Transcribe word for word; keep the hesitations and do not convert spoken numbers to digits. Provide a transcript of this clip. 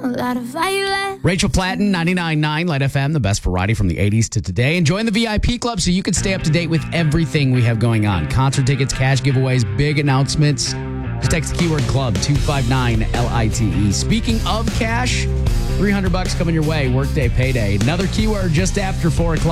a lot of violet. Rachel Platten, ninety-nine point nine Light F M, the best variety from the eighties to today. And join the V I P club so you can stay up to date with everything we have going on. Concert tickets, cash giveaways, big announcements. Just text the keyword club two five nine L I T E. Speaking of cash, three hundred bucks coming your way. Workday payday. Another keyword just after four o'clock.